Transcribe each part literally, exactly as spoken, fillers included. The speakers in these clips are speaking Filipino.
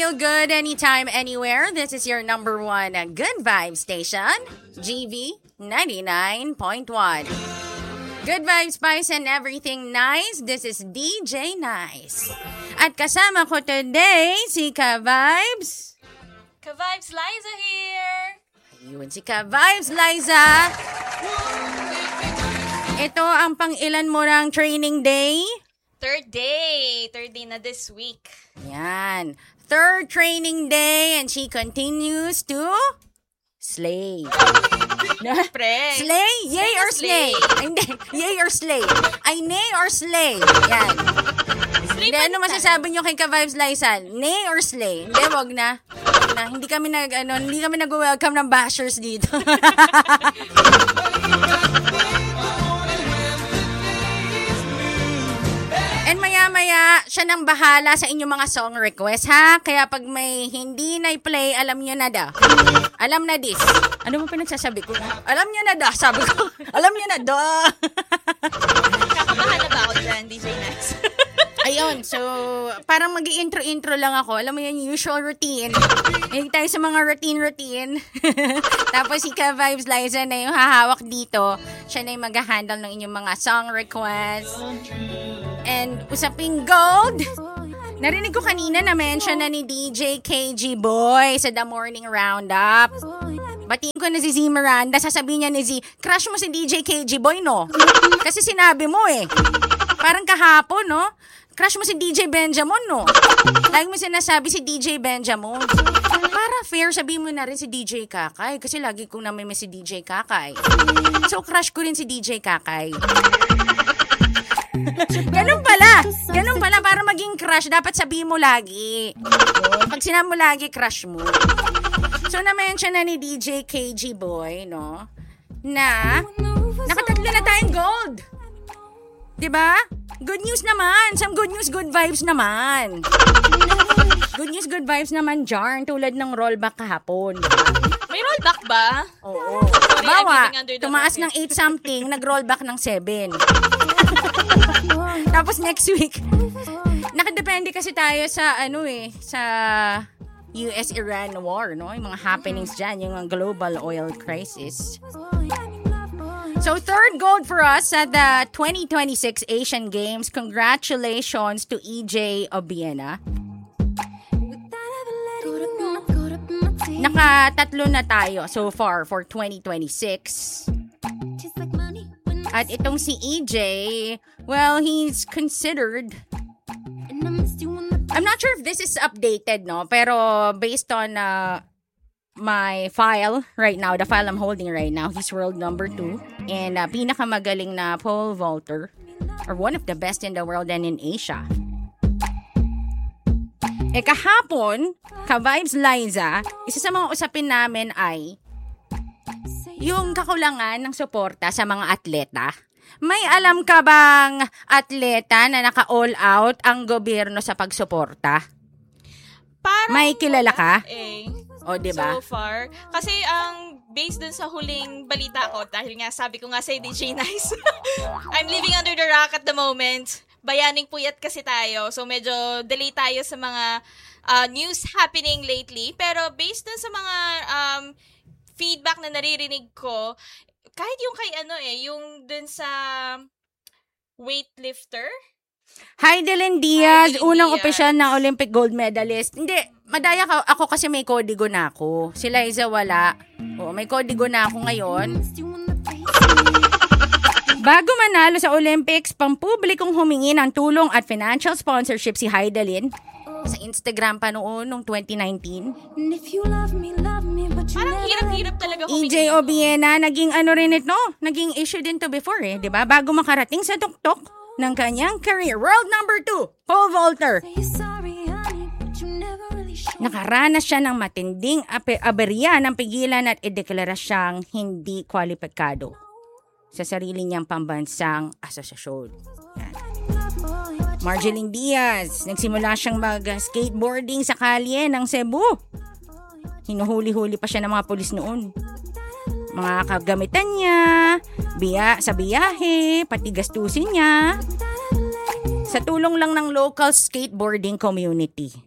feel good anytime, anywhere. This is your number one good vibe station, G V ninety-nine point one. Good vibes, spice, and everything nice. This is D J Nice. At kasama ko today, si Ka-Vibes. Ka-Vibes Liza here. Ayun, si Ka-Vibes Liza. Ito ang pang-ilan mo ng training day? Third day. Third day na this week. Yan. Third training day and she continues to slay. Pre. Slay? Yay or slay? Ay, hindi. Yay or slay? Ay, nay or slay? Yan. Hindi, ano masasabi nyo kay Ka-Vibes Liza? Nay or slay? Hindi, wag na. Wag na. Hindi kami nag, ano, hindi kami nag-welcome ng bashers dito. And maya-maya, siya nang bahala sa inyong mga song request, ha? Kaya pag may hindi na-play, alam nyo na da. Alam na this. Ano mo pinagsasabi ko? Alam nyo na da, sabi ko. Alam nyo na da. Kakabahan na ba ako dyan, D J Nice? Ayun, so, parang mag-i-intro-intro lang ako. Alam mo yun, usual routine. Hindi tayo sa mga routine-routine. Tapos si Ka-Vibes Liza na yung hahawak dito. Siya na yung mag-handle ng inyong mga song requests. And usaping gold, narinig ko kanina na mention na ni D J K G Boy sa The Morning Roundup. Batiin ko na si Z Miranda, sasabihin niya ni Z, crush mo si D J K G Boy, no? Kasi sinabi mo eh. Parang kahapon, no? Crush mo si D J Benjamin, no? Lagi mo sinasabi si D J Benjamin. Para fair, sabihin mo na rin si D J Kakay. Kasi lagi kong namimiss si D J Kakay. So, crush ko rin si D J Kakay. Ganun pala. Ganun pala. Para maging crush, dapat sabihin mo lagi. Pag sinabi mo lagi, crush mo. So, na-mention na ni D J K G Boy, no? Na, nakatatlo na tayong gold. Diba? Good news naman. Some good news, good vibes naman. Good news, good vibes naman, Jarn. Tulad ng rollback kahapon. May rollback ba? Oo. Bawa, tumaas ng eight something, nag-rollback ng seven. Tapos next week, nakadepende kasi tayo sa ano eh, sa U S Iran war, no? Yung mga happenings dyan, yung global oil crisis. So, third gold for us at the twenty twenty-six Asian Games. Congratulations to E J Obiena. Nakatatlo na tayo so far for twenty twenty-six. At itong si E J, well, he's considered... I'm not sure if this is updated, no? Pero based on... Uh, my file right now, the file I'm holding right now, he's world number two. And uh, pinakamagaling na pole vaulter, or one of the best in the world and in Asia. Eh kahapon, Ka-Vibes Liza, isa sa mga usapin namin ay yung kakulangan ng suporta sa mga atleta. May alam ka bang atleta na naka-all out ang gobyerno sa pagsuporta? Parang may kilala ka? Eh. O, diba? So far. Kasi ang based dun sa huling balita ko, dahil nga sabi ko nga sa D J Nice, I'm living under the rock at the moment. Bayaning puyat kasi tayo. So medyo delay tayo sa mga uh, news happening lately. Pero based dun sa mga um, feedback na naririnig ko, kahit yung kay ano eh, yung dun sa weightlifter, Heidelin Diaz, Heidelin unang Diaz. opisyal na Olympic gold medalist. Hindi, madaya ka, ako kasi may kodigo na ako. Si Liza wala. O, may kodigo na ako ngayon. Bago manalo sa Olympics, pampublikong humingi ng tulong at financial sponsorship si Heidelin. Sa Instagram pa noon, noong twenty nineteen. parang hirap-hirap talaga E humingi. J Obiena, naging ano rin ito, naging issue din to before eh, di ba? Bago makarating sa tuktok ng kanyang career. World number two, pole vaulter. Nakaranas siya ng matinding aberya ng pigilan at ideklara siyang hindi kwalipikado sa sarili niyang pambansang asosasyon. Yan. Marjeline Diaz, nagsimula siyang mag-skateboarding sa kalye ng Cebu. Hinuhuli-huli pa siya ng mga pulis noon. Mga kagamitan niya, biya, sa biyahe, pati gastusin niya. Sa tulong lang ng local skateboarding community.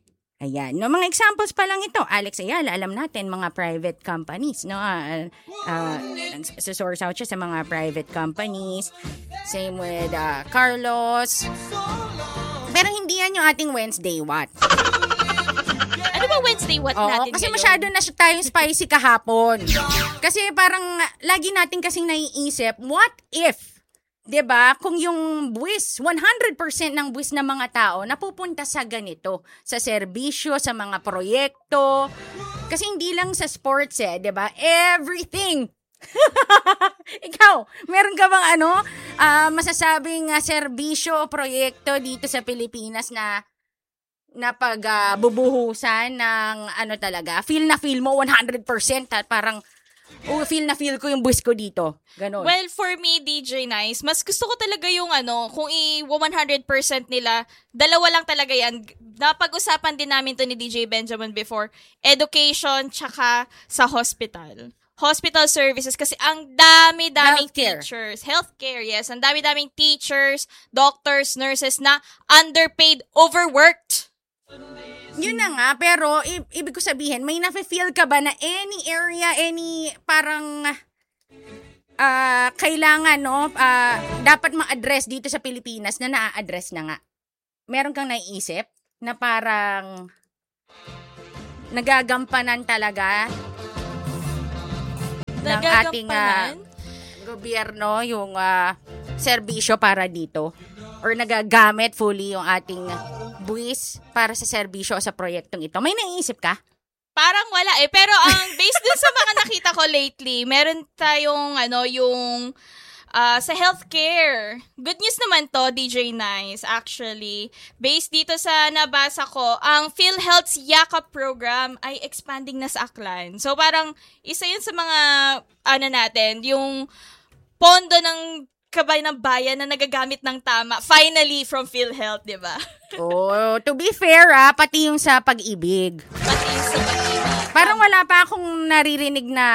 Ayan. No, mga examples pa lang ito. Alex Ayala, alam natin, mga private companies. No? Uh, uh, source out siya sa mga private companies. Same with uh, Carlos. Pero hindi yan yung ating Wednesday What. Ano ba Wednesday What Oo, natin kasi ngayon? masyado na siya tayong spicy kahapon. Kasi parang lagi natin kasing naiisip, what if? 'Di ba? Kung yung buwis, one hundred percent ng buwis ng mga tao napupunta sa ganito, sa serbisyo, sa mga proyekto. Kasi hindi lang sa sports eh, 'di ba? Everything. Ikaw, meron ka bang ano, uh, masasabing uh, serbisyo o proyekto dito sa Pilipinas na na pagbubuhusan uh, ng ano talaga, feel na feel mo one hundred percent at parang oh, feel na feel ko yung buwis ko dito. Ganon. Well, for me, D J Nice, mas gusto ko talaga yung ano, kung i one hundred percent nila, dalawa lang talaga yan. Napag-usapan din namin to ni D J Benjamin before, education tsaka sa hospital. Hospital services kasi ang dami-daming Healthcare. teachers. Healthcare, yes. Ang dami-daming teachers, doctors, nurses na underpaid, overworked. Yun na nga, pero i- ibig ko sabihin, may nafe-feel ka ba na any area, any parang uh, kailangan, no, uh, dapat ma-address dito sa Pilipinas na na-address na nga? Meron kang naiisip na parang nagagampanan talaga ng ating uh, gobyerno yung uh, serbisyo para dito? Or nagagamit fully yung ating buwis para sa serbisyo o sa proyektong ito? May naiisip ka? Parang wala eh. Pero ang based dun sa mga nakita ko lately, meron tayong ano, yung uh, sa healthcare. Good news naman to, D J Nice, actually. Based dito sa nabasa ko, ang PhilHealth's Yakap program ay expanding na sa Aklan. So parang isa yun sa mga, ano natin, yung pondo ng kabay ng bayan na nagagamit ng tama. Finally, from PhilHealth, di ba? Oh, to be fair ah, pati yung sa pag-ibig. Pati yung sa pag-ibig. Parang wala pa akong naririnig na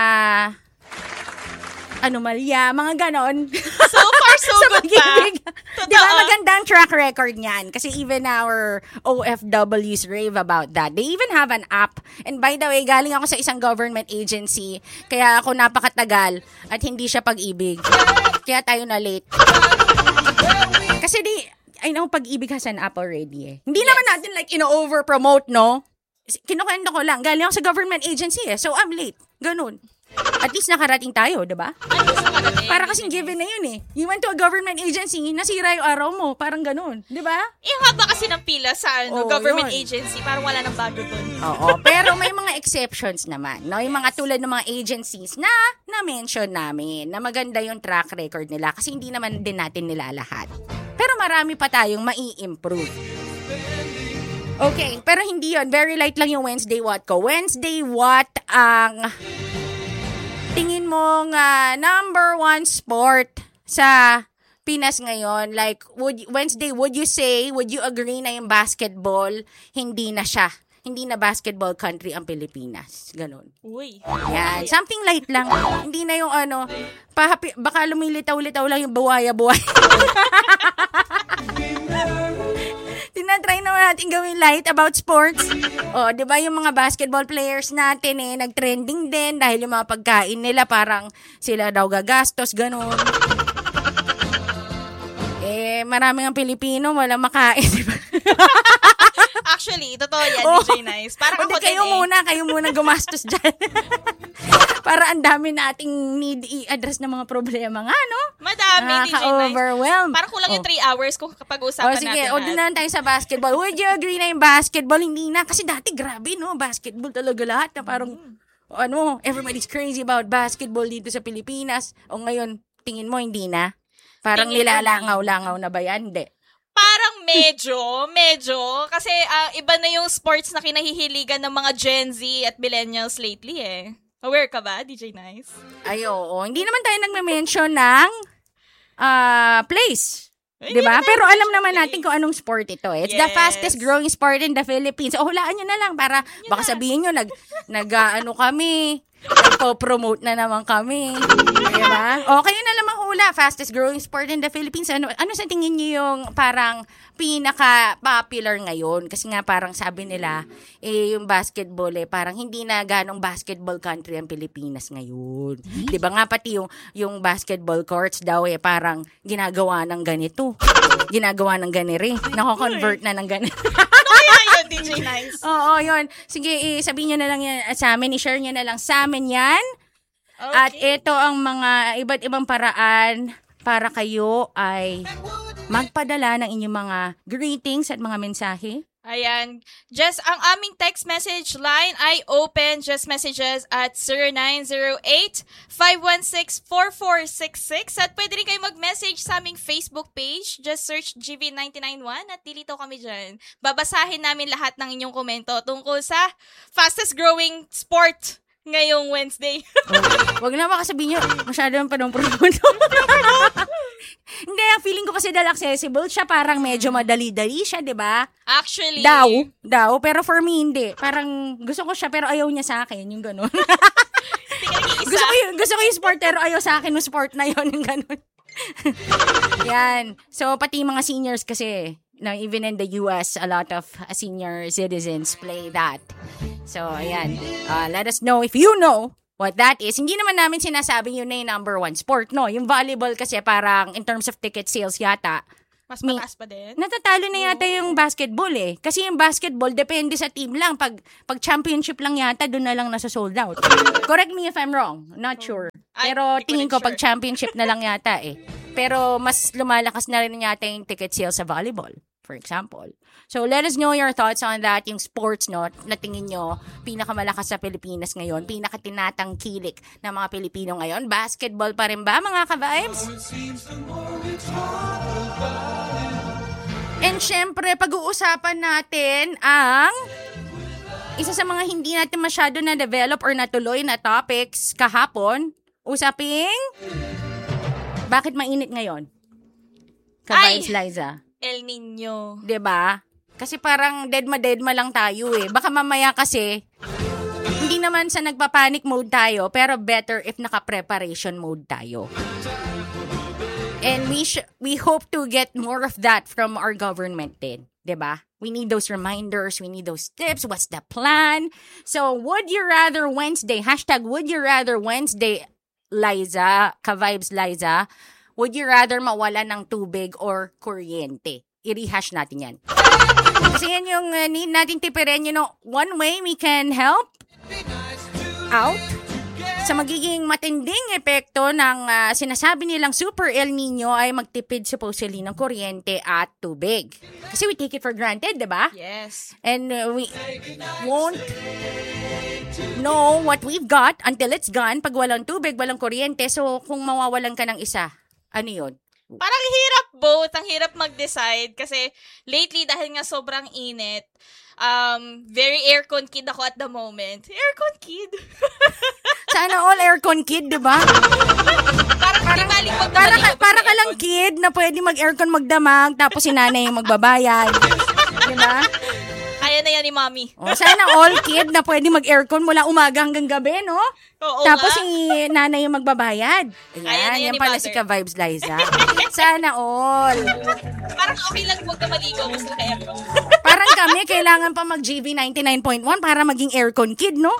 anomalya, mga ganon. So far, so sa good pa. Di ba, magandang track record niyan. Kasi even our O F Ws rave about that. They even have an app. And by the way, galing ako sa isang government agency. Kaya ako napakatagal at hindi siya pag-ibig. Kaya tayo na late. Kasi di, I know pag-ibig has an app already eh. Hindi yes. naman natin like, ino-over-promote, no? Kinukwento ko lang. Galing ako sa government agency eh. So, I'm late. Ganun. At least nakarating tayo, diba? Para kasing given na yun eh. You went to a government agency, nasira yung araw mo. Parang ganun, diba? Eh, haba kasi ng pila sa ano, Oo, government yun. agency. Parang wala nang bago dun. Oo, pero may mga exceptions naman. No? Yung mga tulad ng mga agencies na na-mention namin na maganda yung track record nila kasi hindi naman din natin nila lahat. Pero marami pa tayong mai-improve. Okay, pero hindi yon. Very light lang yung Wednesday What ko. Wednesday What ang tingin mong uh, number one sport sa Pinas ngayon? Like, would Wednesday, would you say, would you agree na yung basketball, hindi na siya? Hindi na basketball country ang Pilipinas. Ganon. Uy. Yan. Something light lang. Hindi na yung ano, pahapi, baka lumilitaw-litaw lang yung buwaya-buwaya. Tinatry naman natin gawin light about sports. O, di ba yung mga basketball players natin eh, nag-trending din dahil yung mga pagkain nila parang sila daw gagastos, ganun. Eh, maraming ang Pilipino, walang makain, di ba? Actually, totoo yan, Oh. D J Nice. Parang Hindi, ako kayo din eh. muna, kayo muna gumastos dyan. Para ang dami nating need i-address ng mga problema nga, no? Madami, D J Nice. Nakaka-overwhelm. Parang kulang yung Oh. three hours kung kapag-usapan O sige, natin. o doon na lang tayo sa basketball. Would you agree na yung basketball? Hindi na. Kasi dati grabe, no? Basketball talaga lahat na parang, ano, everybody's crazy about basketball dito sa Pilipinas. O ngayon, tingin mo, hindi na? Parang Tingin ko nilalangaw-langaw na ba yan? Hindi. Parang medyo, medyo. Kasi uh, iba na yung sports na kinahihiligan ng mga Gen Z at millennials lately eh. Aware ka ba, D J Nice? Ay, oo. Hindi naman tayo nagme-mention ng uh, place. Hindi Diba? naman Pero tayo alam nag-mention naman place. natin kung anong sport ito. It's the Yes. fastest growing sport in the Philippines. O, hulaan nyo na lang para baka sabihin nyo, nag, nag uh, ano kami, nagpo-promote na naman kami. Diba? O, kayo na lang Paula, fastest growing sport in the Philippines. Ano, ano sa tingin niyo yung parang pinaka-popular ngayon? Kasi nga parang sabi nila, eh, yung basketball eh, parang hindi na ganong basketball country ang Pilipinas ngayon. Mm-hmm. Di ba nga pati yung, yung basketball courts daw eh, parang ginagawa ng ganito. Ginagawa ng ganire. Nako-convert na ng ganito. D J Nice. Oo, yun. Sige, eh, sabihin nyo na lang yan sa amin. I-share nyo na lang sa amin yan. Okay. At ito ang mga iba't ibang paraan para kayo ay magpadala ng inyong mga greetings at mga mensahe. Ayan. Just ang aming text message line ay open. Just messages at zero nine zero eight, five one six, four four six six. At pwede rin kayo mag-message sa aming Facebook page. Just search G V nine nine one at dilito kami dyan. Babasahin namin lahat ng inyong komento tungkol sa fastest growing sport ngayong Wednesday. Oh, wag na makasabihin nyo, masyado yung panong-promote. Hindi, ang feeling ko kasi dahil accessible siya, parang medyo madali-dali siya, di ba? Actually. Daw, daw, pero for me, hindi. Parang gusto ko siya, pero ayaw niya sa akin, yung ganun. gusto, ko yung, gusto ko yung sport, pero ayaw sa akin yung sport na yun, yung ganun. Yan. So, pati mga seniors kasi, no, even in the U S, a lot of uh, senior citizens play that. So, ayan. Uh, let us know if you know what that is. Hindi naman namin sinasabing yun na yung number one sport, no? Yung volleyball kasi parang in terms of ticket sales yata, mas mataas pa din. Natatalo na yata yung basketball eh. Kasi yung basketball, depende sa team lang. Pag, pag championship lang yata, doon na lang nasa sold out. Correct me if I'm wrong. Not sure. Pero Ay, tingin ko sure. pag championship na lang yata eh. Pero mas lumalakas na rin yata yung ticket sales sa volleyball, for example. So, let us know your thoughts on that. Yung sports, no, na tingin nyo, pinakamalakas sa Pilipinas ngayon, pinakatinatangkilik ng mga Pilipino ngayon. Basketball pa rin ba, mga ka-vibes? And syempre, pag-uusapan natin ang isa sa mga hindi natin masyado na-develop or natuloy na topics kahapon. Usaping, bakit mainit ngayon? Ka-vibes, Liza? El Nino. Diba? Kasi parang deadma-deadma lang tayo eh. Baka mamaya kasi, hindi naman sa nagpa-panic mode tayo, pero better if naka-preparation mode tayo. And we sh- we hope to get more of that from our government din. Diba? We need those reminders. We need those tips. What's the plan? So, would you rather Wednesday? Hashtag would you rather Wednesday, Liza, ka-vibes Liza, would you rather mawala ng tubig or kuryente? I-rehash natin yan. Kasi yan yung uh, need natin tipirin, you know, one way we can help out sa magiging matinding epekto ng uh, sinasabi nilang Super El Nino ay magtipid supposedly ng kuryente at tubig. Kasi we take it for granted, diba? Yes. And uh, we won't know what we've got until it's gone. Pag walang tubig, walang kuryente. So, kung mawawalan ka ng isa, ano yun? Parang hirap both. Ang hirap mag-decide kasi lately dahil nga sobrang init, um, very aircon kid ako at the moment. Aircon kid? Sana all aircon kid, diba? Parang parang maling para, ka, para ka lang kid na pwede mag-aircon magdamag tapos si nanay yung magbabayad. Diba? Kaya na yan ni mommy. O, sana all kid na pwede mag-aircon mula umaga hanggang gabi, no? Oo tapos nga. si nanay yung magbabayad. Ayan, Kaya na yan yan ni pala mother. si ka-vibes Liza. Sana all. Parang okay lang huwag ka maligo gusto ka aircon. Parang kami, kailangan pa mag-G V ninety-nine point one para maging aircon kid, no?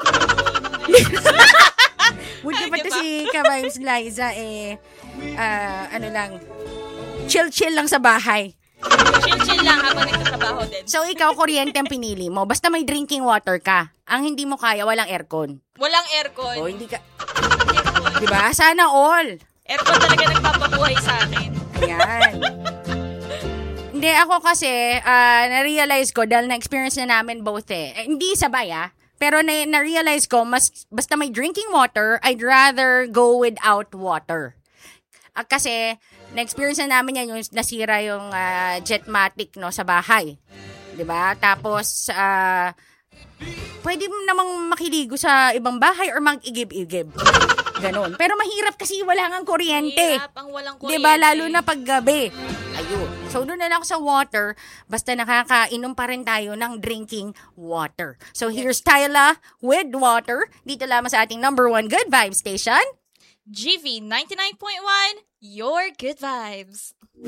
Buti Ay, pati diba? si ka-vibes Liza, eh, ah, ano lang, chill-chill lang sa bahay. Chill-chill lang habang nagtatrabaho din. So, ikaw, kuryente ang pinili mo. Basta may drinking water ka. Ang hindi mo kaya, walang aircon. Walang aircon. O, hindi ka... Diba? Sana all. Aircon talaga nagpapabuhay sa akin. Ayan. Hindi, ako kasi, uh, na-realize ko, dahil na-experience na namin both eh. eh hindi sabay ah. Pero na- na-realize ko, mas, basta may drinking water, I'd rather go without water. Uh, kasi, na-experience na namin yan, yung nasira yung uh, Jetmatic no, sa bahay. Diba? Tapos, uh, pwede mo namang makiligo sa ibang bahay or mag-igib-igib. Ganon. Pero mahirap kasi wala ngang kuryente. Mahirap ang walang kuryente. Diba? Lalo na pag gabi. Ayun. So, doon na lang ako sa water. Basta nakakainom pa rin tayo ng drinking water. So, here's Tyla with water. Dito lamang sa ating number one good vibe station. G V ninety-nine point one Your good vibes.